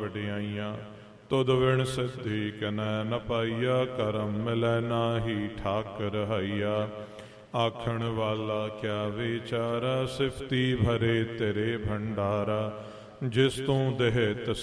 ਵਡਿਆਈਆਂ। ਤੁਧ ਵਿਣ ਸਿੱਧੀ ਕਨੈ ਨ ਪਾਈਆ, ਕਰਮ ਮਿਲੈ ਨਾਹੀ ਠਾਕਰ ਹਈਆ। ਆਖਣ ਵਾਲਾ ਕਿਆ ਵਿਚਾਰਾ, ਸਿਫਤੀ ਭਰੇ ਤੇਰੇ ਭੰਡਾਰਾ। ਜਿਸ ਤੂੰ ਦੇਹ ਤਿਸ